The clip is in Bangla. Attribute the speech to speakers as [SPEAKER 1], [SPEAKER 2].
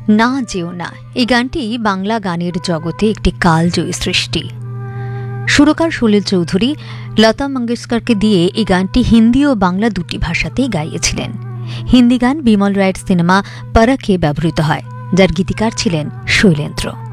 [SPEAKER 1] না যেও না এই গানটি বাংলা গানের জগতে একটি কালজয়ী সৃষ্টি। সুরকার সলিল চৌধুরী লতা মঙ্গেশকরকে দিয়ে এই গানটি হিন্দি ও বাংলা দুটি ভাষাতেই গাইয়েছিলেন। হিন্দি গান বিমল রায়ের সিনেমা পরখে ব্যবহৃত হয়, যার গীতিকার ছিলেন শৈলেন্দ্র।